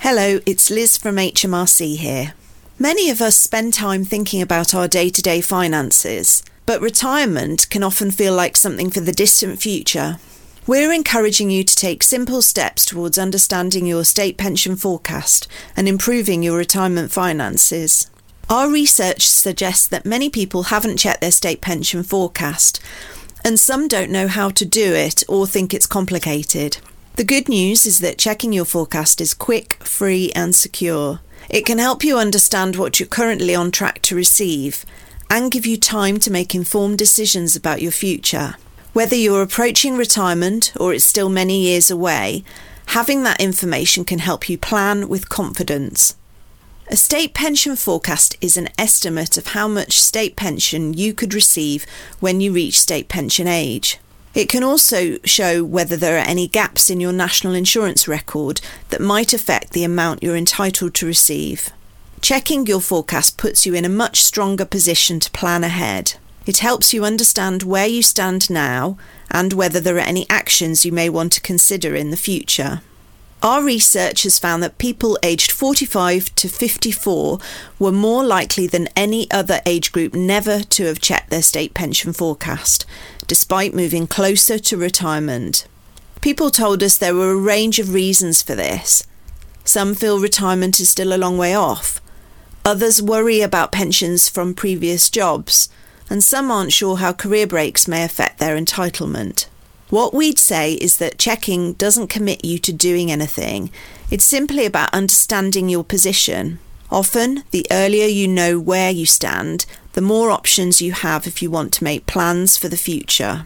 Hello, it's Liz from HMRC here. Many of us spend time thinking about our day-to-day finances, but retirement can often feel like something for the distant future. We're encouraging you to take simple steps towards understanding your state pension forecast and improving your retirement finances. Our research suggests that many people haven't checked their state pension forecast, and some don't know how to do it or think it's complicated. The good news is that checking your forecast is quick, free and secure. It can help you understand what you're currently on track to receive and give you time to make informed decisions about your future. Whether you're approaching retirement or it's still many years away, having that information can help you plan with confidence. A state pension forecast is an estimate of how much state pension you could receive when you reach state pension age. It can also show whether there are any gaps in your national insurance record that might affect the amount you're entitled to receive. Checking your forecast puts you in a much stronger position to plan ahead. It helps you understand where you stand now and whether there are any actions you may want to consider in the future. Our research has found that people aged 45 to 54 were more likely than any other age group never to have checked their state pension forecast, despite moving closer to retirement. People told us there were a range of reasons for this. Some feel retirement is still a long way off. Others worry about pensions from previous jobs, and some aren't sure how career breaks may affect their entitlement. What we'd say is that checking doesn't commit you to doing anything. It's simply about understanding your position. Often, the earlier you know where you stand, the more options you have if you want to make plans for the future.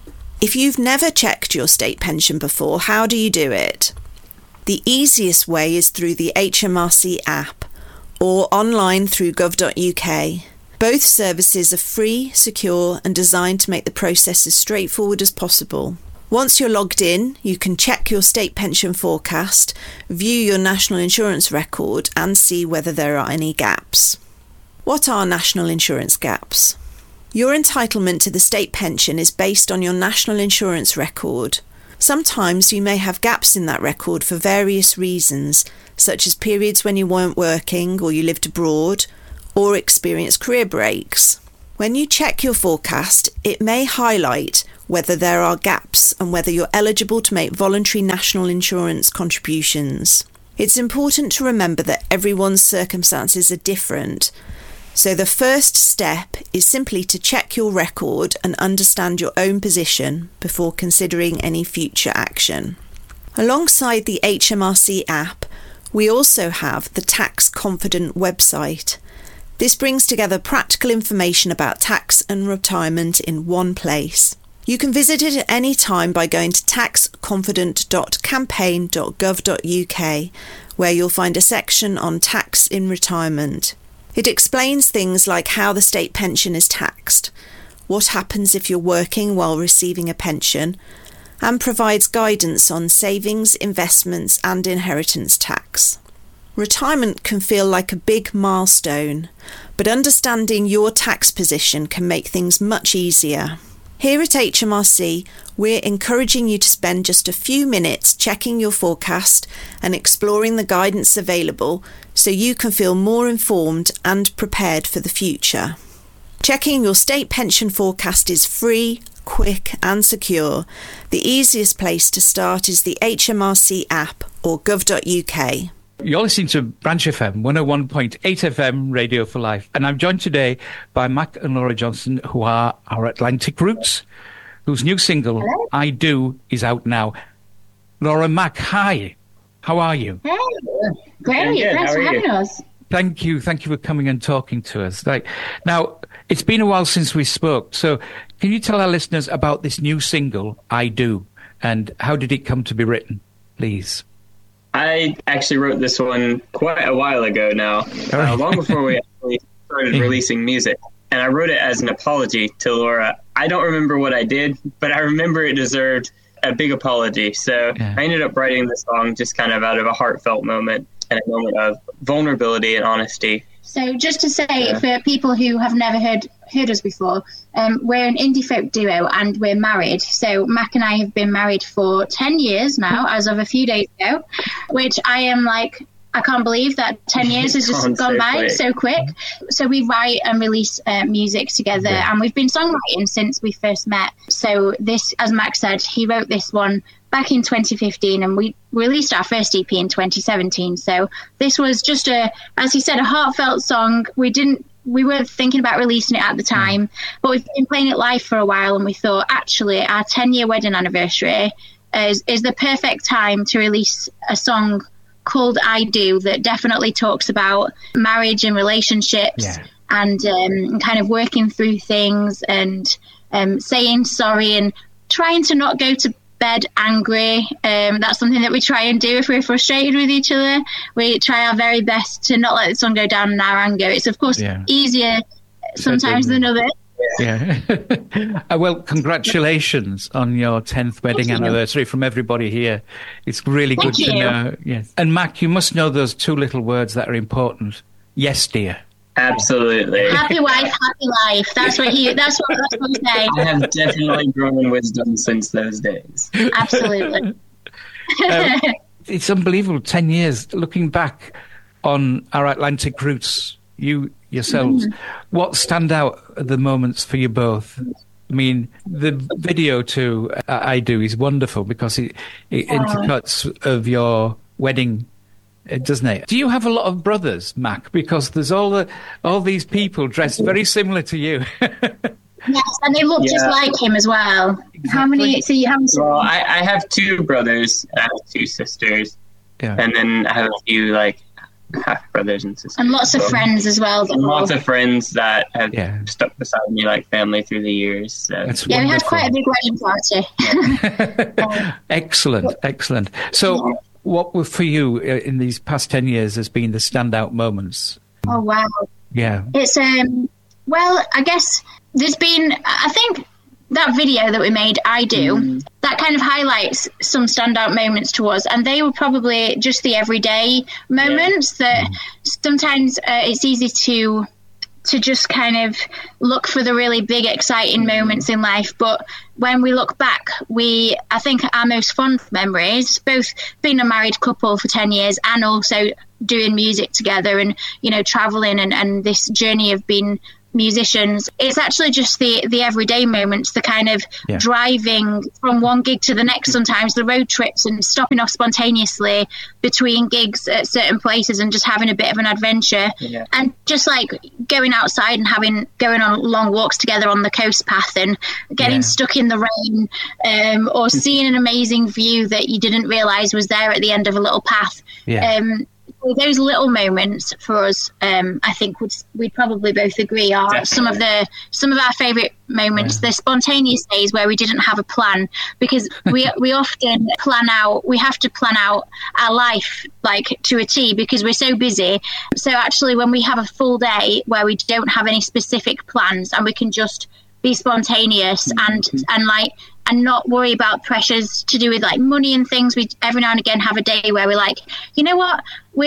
If you've never checked your state pension before, how do you do it? The easiest way is through the HMRC app or online through gov.uk. Both services are free, secure and designed to make the process as straightforward as possible. Once you're logged in, you can check your state pension forecast, view your national insurance record and see whether there are any gaps. What are national insurance gaps? Your entitlement to the state pension is based on your national insurance record. Sometimes you may have gaps in that record for various reasons, such as periods when you weren't working or you lived abroad, or experience career breaks. When you check your forecast, it may highlight whether there are gaps and whether you're eligible to make voluntary national insurance contributions. It's important to remember that everyone's circumstances are different, so the first step is simply to check your record and understand your own position before considering any future action. Alongside the HMRC app, we also have the Tax Confident website. This brings together practical information about tax and retirement in one place. You can visit it at any time by going to taxconfident.campaign.gov.uk, where you'll find a section on tax in retirement. It explains things like how the state pension is taxed, what happens if you're working while receiving a pension, and provides guidance on savings, investments and inheritance tax. Retirement can feel like a big milestone, but understanding your tax position can make things much easier. Here at HMRC, we're encouraging you to spend just a few minutes checking your forecast and exploring the guidance available so you can feel more informed and prepared for the future. Checking your state pension forecast is free, quick and secure. The easiest place to start is the HMRC app or gov.uk. You're listening to Branch FM, 101.8 FM, Radio for Life. And I'm joined today by Mac and Laura Johnson, who are our Atlantic Roots, whose new single, Hello. I Do, is out now. Laura, Mac, hi. How are you? Hey, great. Thanks for having us. Thank you. Thank you for coming and talking to us. Now, it's been a while since we spoke. So can you tell our listeners about this new single, I Do, and how did it come to be written, please? I actually wrote this one quite a while ago now, long before we actually started releasing music. And I wrote it as an apology to Laura. I don't remember what I did, but I remember it deserved a big apology. So I ended up writing the song just kind of out of a heartfelt moment and a moment of vulnerability and honesty. So just to say, for people who have never heard us before, we're an indie folk duo and we're married. So Mac and I have been married for 10 years now, as of a few days ago, which I am I can't believe that 10 years has just gone by so quick. So we write and release music together, and we've been songwriting since we first met. So this, as Max said, he wrote this one back in 2015, and we released our first EP in 2017. So this was just as he said, a heartfelt song. We weren't thinking about releasing it at the time, but we've been playing it live for a while, and we thought, actually, our 10-year wedding anniversary is the perfect time to release a song called I Do that definitely talks about marriage and relationships and kind of working through things and saying sorry and trying to not go to bed angry. That's something that we try and do if we're frustrated with each other. We try our very best to not let the sun go down in our anger. It's of course easier sometimes than others. Yeah. Well, congratulations on your 10th wedding anniversary from everybody here. It's really good to know. Yes. And Mac, you must know those two little words that are important. Yes, dear. Absolutely. Happy wife, happy life. That's what we say. I have definitely grown in wisdom since those days. Absolutely. It's unbelievable. 10 years looking back on our Atlantic roots, you yourselves, what stand out at the moments for you both? I mean, the video to I Do is wonderful because it intercuts of your wedding, doesn't it? Do you have a lot of brothers, Mac? Because there's all these people dressed very similar to you. Yes, and they look just like him as well. Exactly. How many? So you have? Well, I have two brothers. I have two sisters, and then I have a few half brothers and sisters, and lots of friends as well. Lots of friends that have stuck beside me like family through the years. So. We had quite a big wedding party. Excellent. So, what were for you in these past 10 years has been the standout moments? Oh wow! Yeah, it's well, I guess there's been. I think that video that we made, I Do, that kind of highlights some standout moments to us. And they were probably just the everyday moments that sometimes it's easy to just kind of look for the really big, exciting moments in life. But when we look back, I think our most fond memories, both being a married couple for 10 years and also doing music together and, traveling and this journey of being musicians, it's actually just the everyday moments, the kind of driving from one gig to the next, sometimes the road trips and stopping off spontaneously between gigs at certain places and just having a bit of an adventure and just going outside and going on long walks together on the coast path and getting stuck in the rain or seeing an amazing view that you didn't realize was there at the end of a little path. Those little moments for us, I think we'd probably both agree are Definitely. some of our favourite moments. The spontaneous days where we didn't have a plan, because we often we have to plan out our life to a T because we're so busy. So actually, when we have a full day where we don't have any specific plans and we can just be spontaneous and not worry about pressures to do with money and things. We every now and again have a day where we're you know what,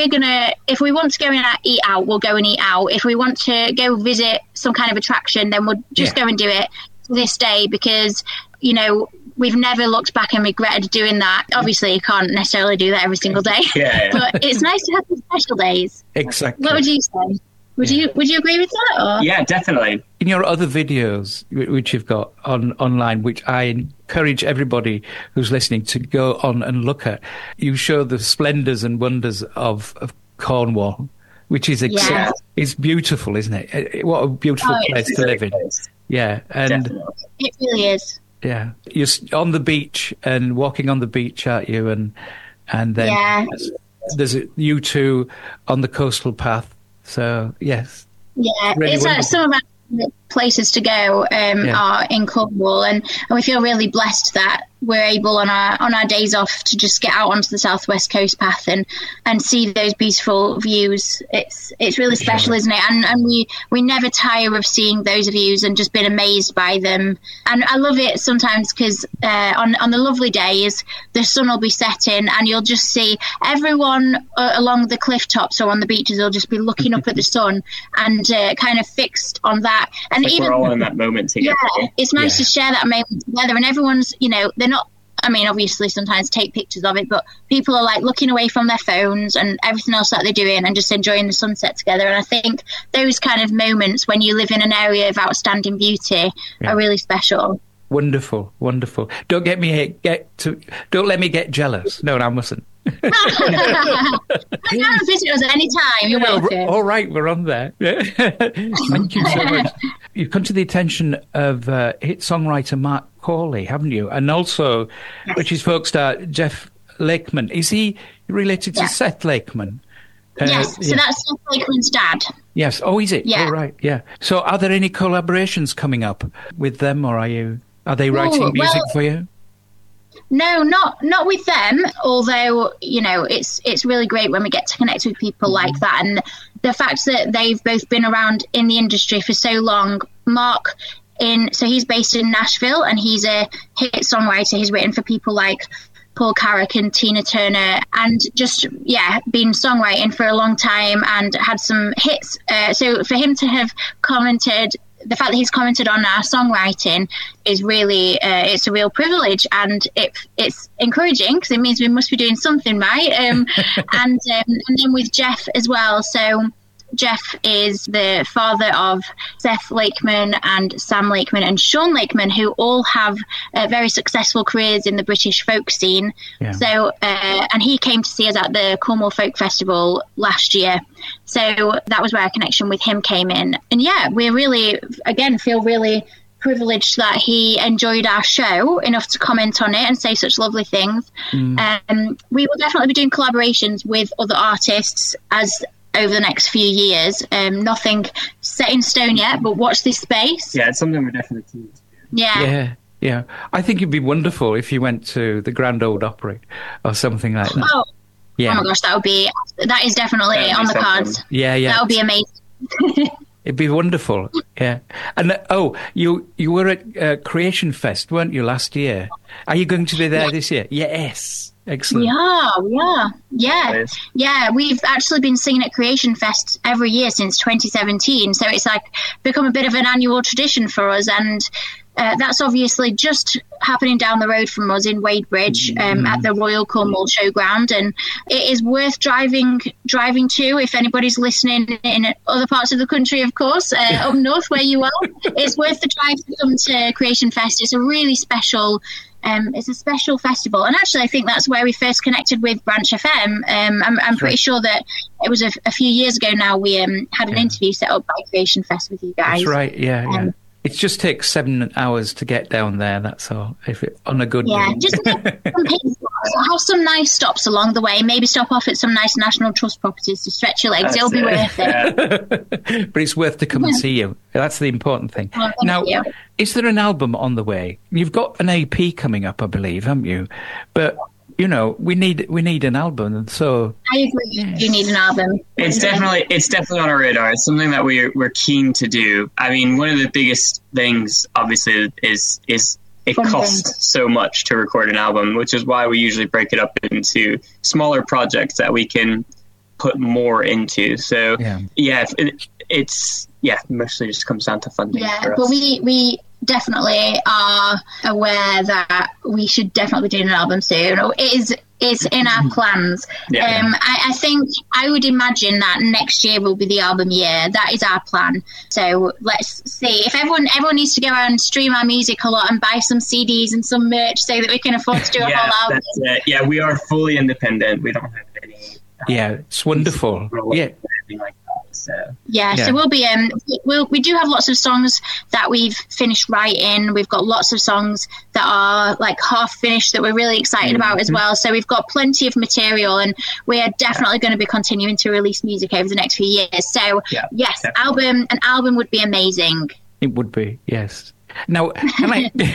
if we want to go and eat out, we'll go and eat out. If we want to go visit some kind of attraction, then we'll just go and do it this day because, we've never looked back and regretted doing that. Obviously, you can't necessarily do that every single day, but it's nice to have these special days. Exactly. What would you say? Would you agree with that? Or? Yeah, definitely. In your other videos, which you've got online, which I encourage everybody who's listening to go on and look at, you show the splendours and wonders of Cornwall, which is it's beautiful, isn't it? What a beautiful place to live in. Yeah, and definitely. It really is. Yeah, you're on the beach and walking on the beach, aren't you? And then there's you two on the coastal path. So, yes. Yeah, really it's some of our places to go are in Cornwall, and we feel really blessed that we're able on our days off to just get out onto the southwest coast path and see those beautiful views. It's really special, isn't it? And we never tire of seeing those views and just being amazed by them. And I love it sometimes because on the lovely days the sun will be setting and you'll just see everyone along the cliff tops or on the beaches will just be looking up at the sun and kind of fixed on that. And even we're all in that moment together. Yeah, it's nice to share that moment together, and everyone's they're not I mean, obviously sometimes take pictures of it, but people are like looking away from their phones and everything else that they're doing and just enjoying the sunset together. And I think those kind of moments when you live in an area of outstanding beauty are really special. Wonderful, wonderful. Don't let me get jealous. No, I mustn't. Come and visit us at any time. You're welcome. All right, we're on there. Thank you so much. You've come to the attention of hit songwriter Mark Corley, haven't you? And also British folk star Geoff Lakeman. Is he related to Seth Lakeman? Yes, so that's Seth Lakeman's dad. Yes. Oh, is it? Yeah. Oh, right. Yeah. So are there any collaborations coming up with them, or are they writing music for you? No, not with them. Although, you know, it's really great when we get to connect with people like that. And the fact that they've both been around in the industry for so long. Mark, so he's based in Nashville, and he's a hit songwriter. He's written for people like Paul Carrack and Tina Turner, and just been songwriting for a long time and had some hits. So for him to have commented, the fact that he's commented on our songwriting is really it's a real privilege, and it's encouraging because it means we must be doing something right. And then with Geoff as well. So Geoff is the father of Seth Lakeman and Sam Lakeman and Sean Lakeman, who all have very successful careers in the British folk scene. Yeah. So, and he came to see us at the Cornwall Folk Festival last year. So that was where our connection with him came in. And we really, again, feel really privileged that he enjoyed our show enough to comment on it and say such lovely things. We will definitely be doing collaborations with other artists over the next few years. Nothing set in stone yet, but watch this space. Yeah, it's something we're definitely keen to do. Yeah. I think it'd be wonderful if you went to the Grand Ole Opry or something like that. Oh my gosh, that is definitely on the cards. Yeah. That would be amazing. It'd be wonderful. Yeah. And you were at Creation Fest, weren't you, last year? Are you going to be there this year? Yes. Excellent. Yeah. We've actually been singing at Creation Fest every year since 2017. So it's like become a bit of an annual tradition for us. And that's obviously just happening down the road from us in Wadebridge at the Royal Cornwall Showground. And it is worth driving to if anybody's listening in other parts of the country, of course, up north where you are. It's worth the drive to come to Creation Fest. It's a really special it's a special festival, and actually I think that's where we first connected with Branch FM. I'm pretty sure that it was a few years ago now we had an interview set up by Creation Fest with you guys. That's right, yeah. It just takes 7 hours to get down there, that's all, on a good day. Just have some nice stops along the way. Maybe stop off at some nice National Trust properties to stretch your legs. It'll be worth it. But it's worth to come and see you. That's the important thing. Well, now, is there an album on the way? You've got an EP coming up, I believe, haven't you? But you know, we need an album, and so I agree. You need an album. It's definitely on our radar. It's something that we're keen to do. I mean, one of the biggest things, obviously, is it costs so much to record an album, which is why we usually break it up into smaller projects that we can put more into. So it's mostly just comes down to funding. Yeah, for us. But we definitely are aware that we should definitely be doing an album soon. It's in our plans. I think I would imagine that next year will be the album year. That is our plan. So let's see. If everyone needs to go out and stream our music a lot and buy some CDs and some merch so that we can afford to do a whole album. That's it. Yeah, we are fully independent. We don't have any. It's wonderful. So we'll be we do have lots of songs that we've finished writing. We've got lots of songs that are like half finished that we're really excited about as well. So we've got plenty of material, and we are definitely going to be continuing to release music over the next few years. So an album would be amazing. It would be, yes. Now, can I